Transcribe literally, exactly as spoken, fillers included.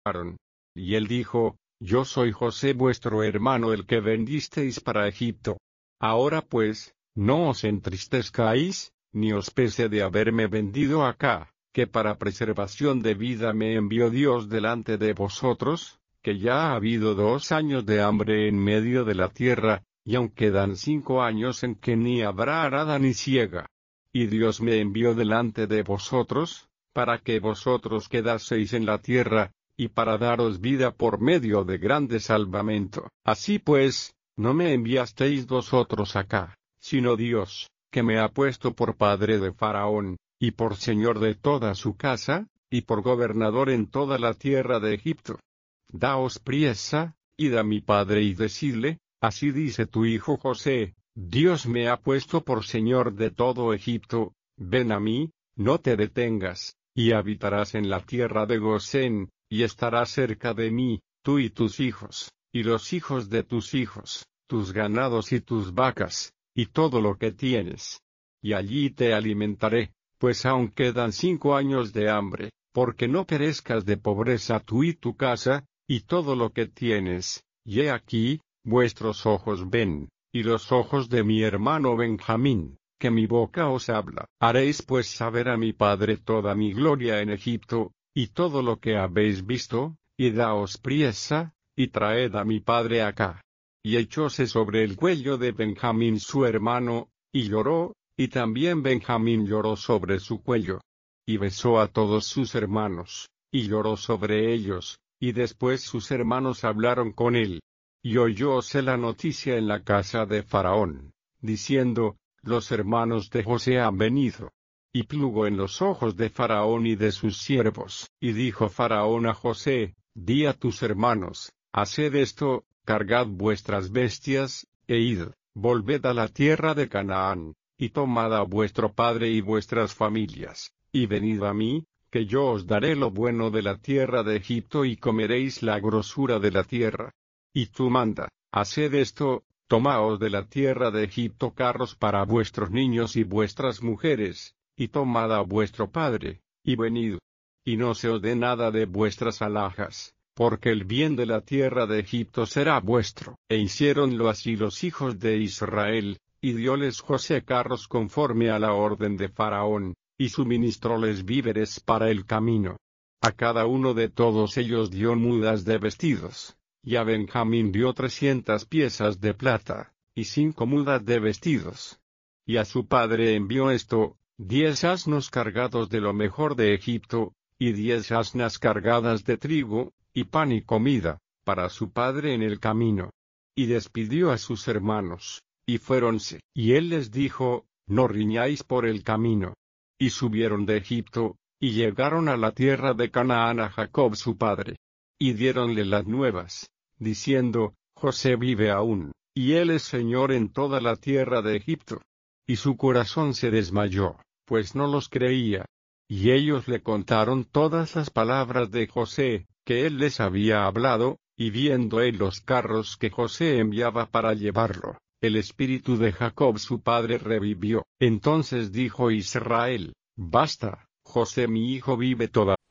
Y él dijo: Yo soy José vuestro hermano, el que vendisteis para Egipto. Ahora pues, no os entristezcáis, ni os pese de haberme vendido acá, que para preservación de vida me envió Dios delante de vosotros, que ya ha habido dos años de hambre en medio de la tierra, y aún quedan cinco años en que ni habrá arada ni siega. Y Dios me envió delante de vosotros, para que vosotros quedaseis en la tierra, y para daros vida por medio de grande salvamento. Así pues, no me enviasteis vosotros acá, sino Dios, que me ha puesto por padre de Faraón, y por señor de toda su casa, y por gobernador en toda la tierra de Egipto. Daos priesa, id a mi padre y decidle: así dice tu hijo José, Dios me ha puesto por señor de todo Egipto, ven a mí, no te detengas, y habitarás en la tierra de Gosén, y estarás cerca de mí, tú y tus hijos, y los hijos de tus hijos, tus ganados y tus vacas, y todo lo que tienes. Y allí te alimentaré, pues aún quedan cinco años de hambre, porque no perezcas de pobreza tú y tu casa, y todo lo que tienes. Y he aquí, vuestros ojos ven, y los ojos de mi hermano Benjamín, que mi boca os habla. Haréis pues saber a mi padre toda mi gloria en Egipto, y todo lo que habéis visto, y daos priesa, y traed a mi padre acá. Y echóse sobre el cuello de Benjamín su hermano, y lloró, y también Benjamín lloró sobre su cuello. Y besó a todos sus hermanos, y lloró sobre ellos, y después sus hermanos hablaron con él. Y oyóse la noticia en la casa de Faraón, diciendo: los hermanos de José han venido. Y plugo en los ojos de Faraón y de sus siervos. Y dijo Faraón a José: di a tus hermanos: haced esto, cargad vuestras bestias, e id, volved a la tierra de Canaán, y tomad a vuestro padre y vuestras familias, y venid a mí, que yo os daré lo bueno de la tierra de Egipto y comeréis la grosura de la tierra. Y tú manda: haced esto, tomaos de la tierra de Egipto carros para vuestros niños y vuestras mujeres, y tomad a vuestro padre, y venid. Y no se os dé nada de vuestras alhajas, porque el bien de la tierra de Egipto será vuestro. E hiciéronlo así los hijos de Israel, y dióles José carros conforme a la orden de Faraón, y suministróles víveres para el camino. A cada uno de todos ellos dio mudas de vestidos, y a Benjamín dio trescientas piezas de plata, y cinco mudas de vestidos. Y a su padre envió esto: diez asnos cargados de lo mejor de Egipto, y diez asnas cargadas de trigo, y pan y comida, para su padre en el camino. Y despidió a sus hermanos, y fuéronse. Y él les dijo: no riñáis por el camino. Y subieron de Egipto, y llegaron a la tierra de Canaán a Jacob su padre. Y diéronle las nuevas, diciendo: José vive aún, y él es señor en toda la tierra de Egipto. Y su corazón se desmayó, pues no los creía. Y ellos le contaron todas las palabras de José, que él les había hablado, y viendo él los carros que José enviaba para llevarlo, el espíritu de Jacob su padre revivió. Entonces dijo Israel: basta, José mi hijo vive todavía.